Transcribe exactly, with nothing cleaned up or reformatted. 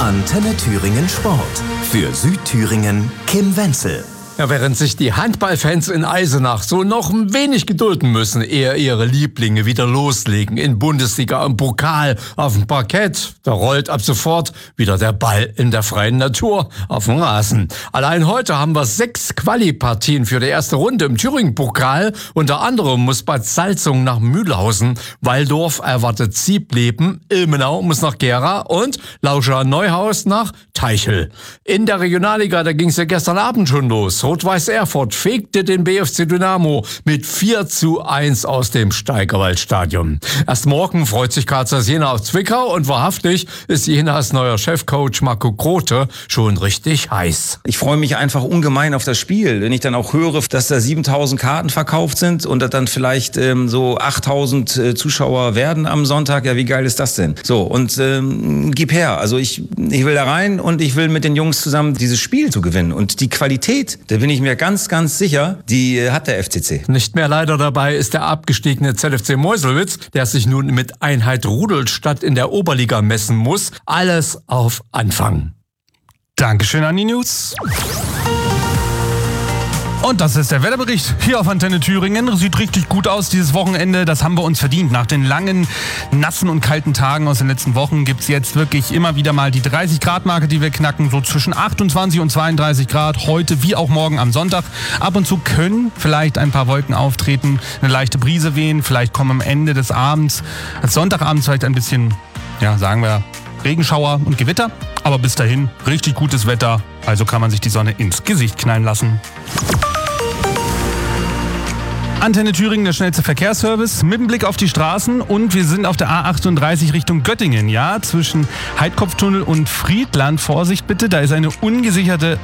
Antenne Thüringen Sport. Für Südthüringen Kim Wenzel. Ja, während sich die Handballfans in Eisenach so noch ein wenig gedulden müssen, ehe ihre Lieblinge wieder loslegen in Bundesliga und Pokal auf dem Parkett, da rollt ab sofort wieder der Ball in der freien Natur auf dem Rasen. Allein heute haben wir sechs Quali-Partien für die erste Runde im Thüringen-Pokal. Unter anderem muss Bad Salzung nach Mühlhausen, Walldorf erwartet Ziebleben, Ilmenau muss nach Gera und Lauscher Neuhaus nach Teichel. In der Regionalliga, da ging es ja gestern Abend schon los. Rot-Weiß Erfurt fegte den B F C Dynamo mit vier zu eins aus dem Steigerwaldstadion. Erst morgen freut sich K Z Jena auf Zwickau und wahrhaftig ist Jenas neuer Chefcoach Marco Grote schon richtig heiß. Ich freue mich einfach ungemein auf das Spiel, wenn ich dann auch höre, dass da siebentausend Karten verkauft sind und dass dann vielleicht ähm, so achttausend äh, Zuschauer werden am Sonntag. Ja, wie geil ist das denn? So, und ähm, gib her. Also ich, ich will da rein und ich will mit den Jungs zusammen dieses Spiel zu gewinnen. Und die Qualität, da bin ich mir ganz, ganz sicher, die hat der F C C. Nicht mehr leider dabei ist der abgestiegene Z F C Meuselwitz, der sich nun mit Einheit Rudolstadt in der Oberliga messen muss. Alles auf Anfang. Dankeschön an die News. Und das ist der Wetterbericht hier auf Antenne Thüringen. Sieht richtig gut aus dieses Wochenende. Das haben wir uns verdient. Nach den langen, nassen und kalten Tagen aus den letzten Wochen gibt's jetzt wirklich immer wieder mal die dreißig Grad Marke, die wir knacken. So zwischen achtundzwanzig und zweiunddreißig Grad. Heute wie auch morgen am Sonntag. Ab und zu können vielleicht ein paar Wolken auftreten, eine leichte Brise wehen. Vielleicht kommen am Ende des Abends, als Sonntagabend vielleicht ein bisschen, ja, sagen wir, Regenschauer und Gewitter. Aber bis dahin richtig gutes Wetter. Also kann man sich die Sonne ins Gesicht knallen lassen. Antenne Thüringen, der schnellste Verkehrsservice mit dem Blick auf die Straßen, und wir sind auf der A achtunddreißig Richtung Göttingen, ja, zwischen Heidkopftunnel und Friedland. Vorsicht bitte, da ist eine ungesicherte